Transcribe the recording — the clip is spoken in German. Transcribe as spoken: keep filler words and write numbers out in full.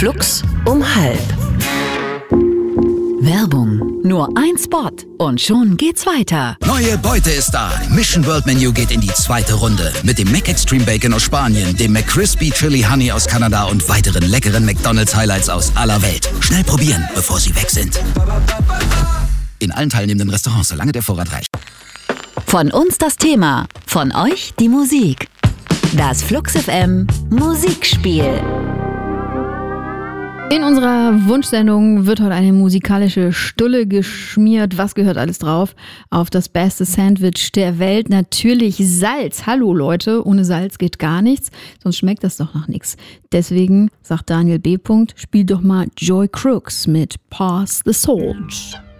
Flux um halb. Werbung. Nur ein Spot und schon geht's weiter. Neue Beute ist da. Mission World Menu geht in die zweite Runde. Mit dem McExtreme Bacon aus Spanien, dem McCrispy Chili Honey aus Kanada und weiteren leckeren McDonald's Highlights aus aller Welt. Schnell probieren, bevor sie weg sind. In allen teilnehmenden Restaurants, solange der Vorrat reicht. Von uns das Thema, von euch die Musik. Das Flux F M Musikspiel. In unserer Wunschsendung wird heute eine musikalische Stulle geschmiert. Was gehört alles drauf? Auf das beste Sandwich der Welt. Natürlich Salz. Hallo Leute, ohne Salz geht gar nichts. Sonst schmeckt das doch nach nichts. Deswegen sagt Daniel B. Spiel doch mal Joy Crooks mit Pass the Salt.